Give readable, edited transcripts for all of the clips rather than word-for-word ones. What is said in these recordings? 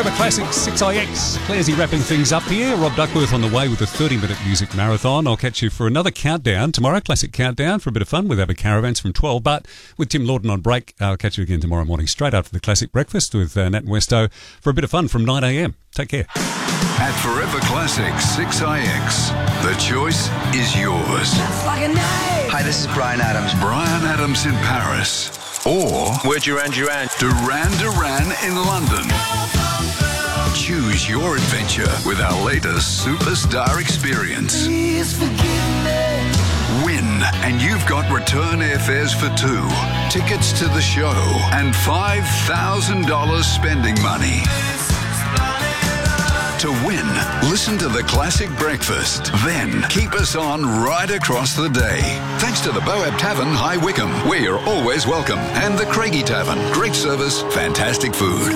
Forever Classic 6IX. Claresy wrapping things up here. Rob Duckworth on the way with a 30-minute music marathon. I'll catch you for another countdown tomorrow, Classic Countdown, for a bit of fun with ABBA Caravans from 12. But with Tim Lawton on break, I'll catch you again tomorrow morning, straight after the Classic Breakfast with Nat and Westo for a bit of fun from 9 a.m. Take care. At Forever Classic 6IX, the choice is yours. Hi, this is Brian Adams. Brian Adams in Paris. Or we're Duran Duran. Duran in London. Choose your adventure with our latest superstar experience. Please forgive me. Win, and you've got return airfares for two, tickets to the show, and $5,000 spending money. To win, listen to the Classic Breakfast. Then keep us on right across the day. Thanks to the Boab Tavern, High Wycombe, where you're always welcome. And the Craigie Tavern. Great service, fantastic food.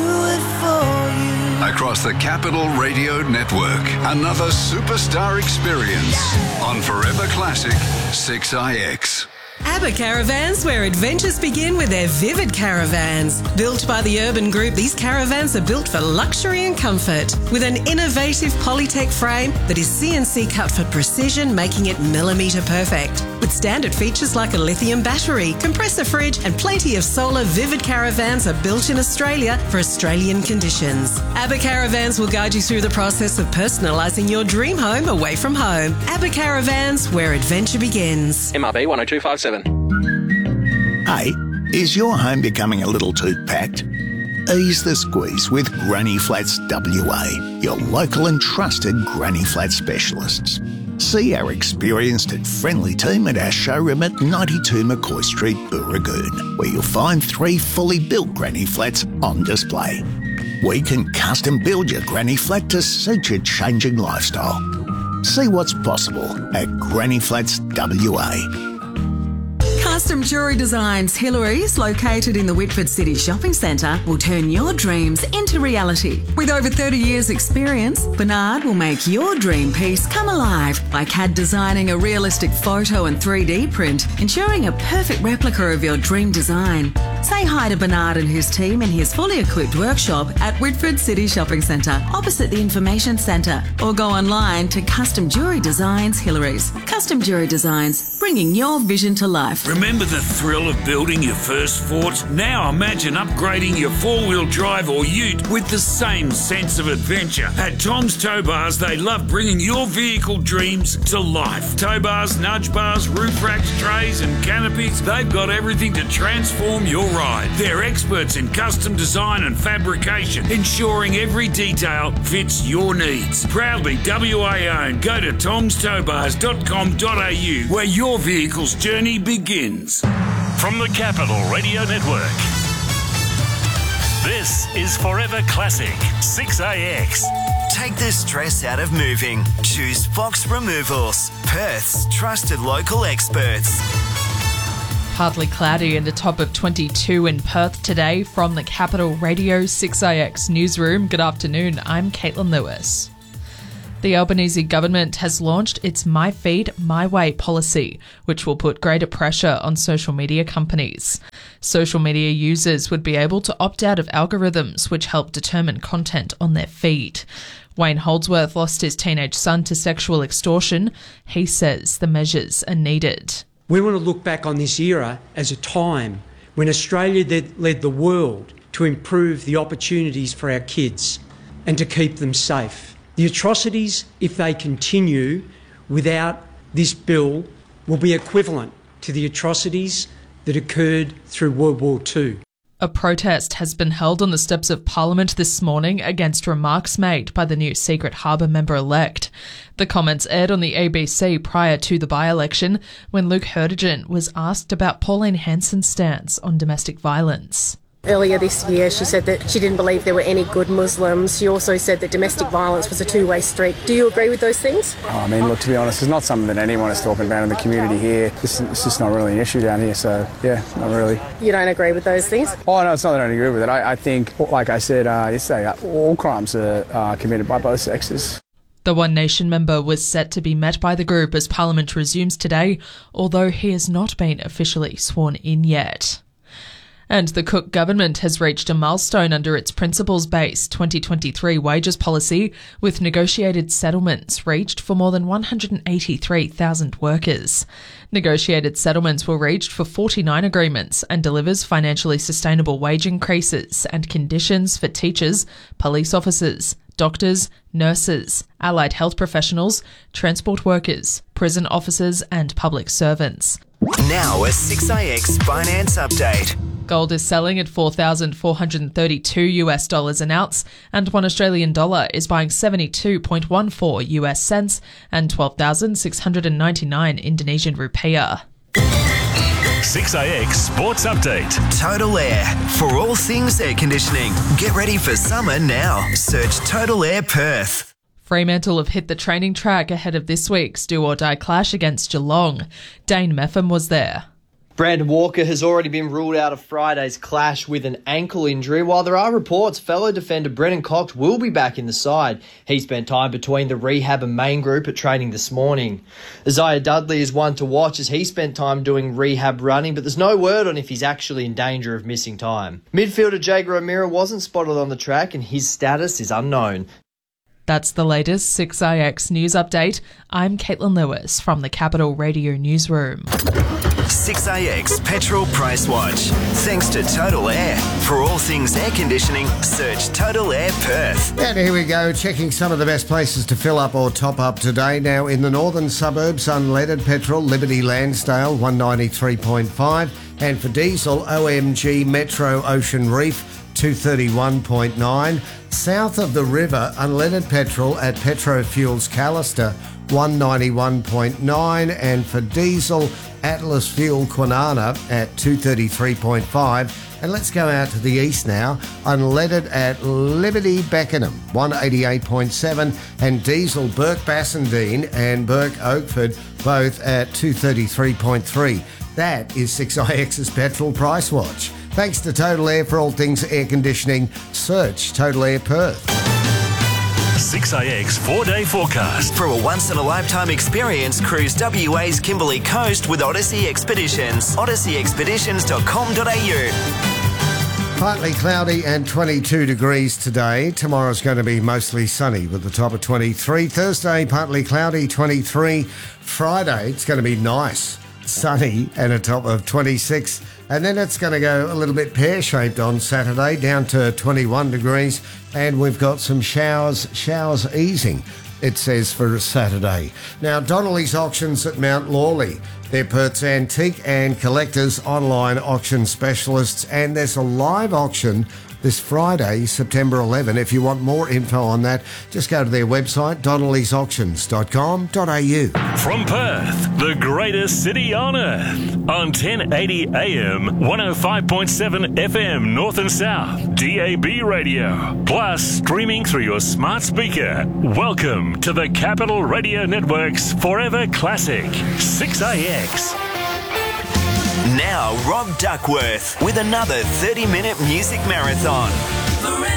Across the Capital Radio Network. Another superstar experience on Forever Classic 6IX. ABBA Caravans, where adventures begin with their Vivid Caravans. Built by the Urban Group, these caravans are built for luxury and comfort. With an innovative Polytech frame that is CNC cut for precision, making it millimetre perfect. With standard features like a lithium battery, compressor fridge and plenty of solar, Vivid Caravans are built in Australia for Australian conditions. ABBA Caravans will guide you through the process of personalising your dream home away from home. ABBA Caravans, where adventure begins. MRB 10257. Hey, is your home becoming a little too packed? Ease the squeeze with Granny Flats WA, your local and trusted Granny Flat specialists. See our experienced and friendly team at our showroom at 92 McCoy Street, Booragoon, where you'll find 3 fully built Granny Flats on display. We can custom build your Granny Flat to suit your changing lifestyle. See what's possible at Granny Flats WA. Custom Jewellery Designs Hillary's, located in the Whitford City Shopping Centre, will turn your dreams into reality. With over 30 years' experience, Bernard will make your dream piece come alive by CAD designing a realistic photo and 3D print, ensuring a perfect replica of your dream design. Say hi to Bernard and his team in his fully equipped workshop at Whitford City Shopping Centre, opposite the Information Centre, or go online to Custom Jewellery Designs Hillary's. Custom Jewellery Designs, bringing your vision to life. Remember the thrill of building your first fort? Now imagine upgrading your four-wheel drive or ute with the same sense of adventure. At Tom's Tow Bars, they love bringing your vehicle dreams to life. Tow bars, nudge bars, roof racks, trays and canopies, they've got everything to transform your ride. They're experts in custom design and fabrication, ensuring every detail fits your needs. Proudly WA owned. Go to tomstowbars.com.au where your vehicle's journey begins. From the Capital Radio Network, this is Forever Classic 6IX. Take the stress out of moving. Choose Fox Removals, Perth's trusted local experts. Partly cloudy and a top of 22 in Perth today. From the Capital Radio 6IX newsroom, good afternoon, I'm Caitlin Lewis. The Albanese government has launched its My Feed, My Way policy, which will put greater pressure on social media companies. Social media users would be able to opt out of algorithms which help determine content on their feed. Wayne Holdsworth lost his teenage son to sexual extortion. He says the measures are needed. We want to look back on this era as a time when Australia led the world to improve the opportunities for our kids and to keep them safe. The atrocities, if they continue without this bill, will be equivalent to the atrocities that occurred through World War II. A protest has been held on the steps of Parliament this morning against remarks made by the new Secret Harbour member-elect. The comments aired on the ABC prior to the by-election when Luke Hurtigan was asked about Pauline Hanson's stance on domestic violence. Earlier this year, she said that she didn't believe there were any good Muslims. She also said that domestic violence was a two-way street. Do you agree with those things? I mean, look, to be honest, it's not something that anyone is talking about in the community here. It's just not really an issue down here, so, yeah, not really. You don't agree with those things? Oh, no, it's not that I don't agree with it. I think, like I said yesterday, all crimes are committed by both sexes. The One Nation member was set to be met by the group as Parliament resumes today, although he has not been officially sworn in yet. And the Cook government has reached a milestone under its principles-based 2023 wages policy, with negotiated settlements reached for more than 183,000 workers. Negotiated settlements were reached for 49 agreements and delivers financially sustainable wage increases and conditions for teachers, police officers, doctors, nurses, allied health professionals, transport workers, prison officers and public servants. Now a 6IX finance update. Gold is selling at $4,432 an ounce, and $1 Australian dollar is buying 72.14 US cents and 12,699 Indonesian rupiah. 6IX Sports Update. Total Air. For all things air conditioning. Get ready for summer now. Search Total Air Perth. Fremantle have hit the training track ahead of this week's do-or-die clash against Geelong. Dane Meffam was there. Brandon Walker has already been ruled out of Friday's clash with an ankle injury, while there are reports fellow defender Brennan Cox will be back in the side. He spent time between the rehab and main group at training this morning. Isaiah Dudley is one to watch as he spent time doing rehab running, but there's no word on if he's actually in danger of missing time. Midfielder Jager O'Meara wasn't spotted on the track and his status is unknown. That's the latest 6IX news update. I'm Caitlin Lewis from the Capital Radio Newsroom. 6IX Petrol Price Watch. Thanks to Total Air. For all things air conditioning, search Total Air Perth. And here we go, checking some of the best places to fill up or top up today. Now, in the northern suburbs, unleaded petrol, Liberty Lansdale, 193.5. And for diesel, OMG Metro Ocean Reef, 231.9. South of the river, unleaded petrol at Petro Fuels Callister, 191.9. And for diesel, Atlas Fuel Kwinana at 233.5. And let's go out to the east now. Unleaded at Liberty Beckenham, 188.7. And diesel Burke Bassendean and Burke Oakford, both at 233.3. That is 6IX's Petrol Price Watch. Thanks to Total Air for all things air conditioning. Search Total Air Perth. 6IX 4-day forecast. For a once-in-a-lifetime experience, cruise WA's Kimberley Coast with Odyssey Expeditions. odysseyexpeditions.com.au. Partly cloudy and 22 degrees today. Tomorrow's going to be mostly sunny with the top of 23. Thursday, partly cloudy, 23. Friday, it's going to be nice, sunny and a top of 26. And then it's going to go a little bit pear-shaped on Saturday, down to 21 degrees. And we've got some showers easing, it says, for Saturday. Now, Donnelly's Auctions at Mount Lawley. They're Perth's antique and collectors online auction specialists. And there's a live auction this Friday, September 11. If you want more info on that, just go to their website, donnellysauctions.com.au. From Perth, the greatest city on earth, on 1080 AM, 105.7 FM North and South, DAB radio, plus streaming through your smart speaker. Welcome to the Capital Radio Network's Forever Classic, 6IX. Now, Rob Duckworth with another 30-minute music marathon.